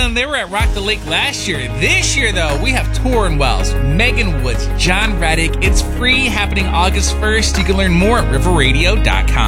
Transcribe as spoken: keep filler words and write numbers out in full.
them. They were at Rock the Lake last year. This year, though, we have Torrin Wells, Megan Woods, John Reddick. It's free, happening August first. You can learn more at river radio dot com.